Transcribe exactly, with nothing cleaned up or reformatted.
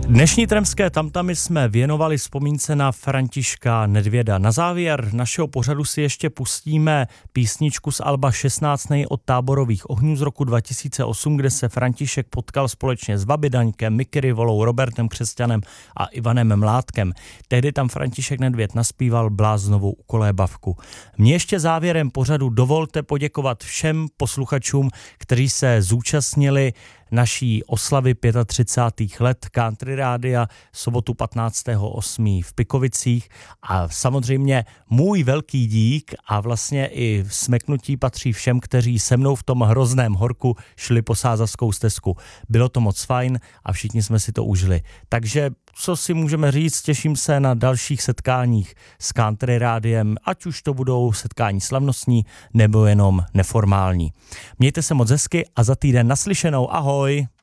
Dnešní Tremské tamtamy jsme věnovali vzpomínce na Františka Nedvěda. Na závěr našeho pořadu si ještě pustíme písničku z alba šestnáct od Táborových ohňů z roku dva tisíce osm, kde se František potkal společně s Vabidaňkem, Miky Rivolou, Robertem Křesťanem a Ivanem Mládkem. Tehdy tam František Nedvěd naspíval Bláznovou ukolébavku. Mně ještě závěrem pořadu dovolte poděkovat všem posluchačům, kteří se zúčastnili naší oslavy třicátých pěti let Country Rádia sobotu patnáctého osmého v Pikovicích a samozřejmě můj velký dík a vlastně i smeknutí patří všem, kteří se mnou v tom hrozném horku šli po Sázavskou stezku. Bylo to moc fajn a všichni jsme si to užili. Takže co si můžeme říct, těším se na dalších setkáních s Country Rádiem, ať už to budou setkání slavnostní nebo jenom neformální. Mějte se moc hezky a za týden naslyšenou, ahoj!